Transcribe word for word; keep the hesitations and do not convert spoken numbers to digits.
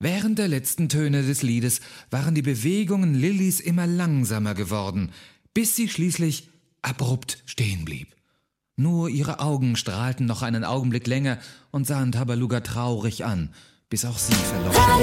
Während der letzten Töne des Liedes waren die Bewegungen Lillys immer langsamer geworden, bis sie schließlich abrupt stehen blieb. Nur ihre Augen strahlten noch einen Augenblick länger und sahen Tabaluga traurig an, bis auch sie verloren.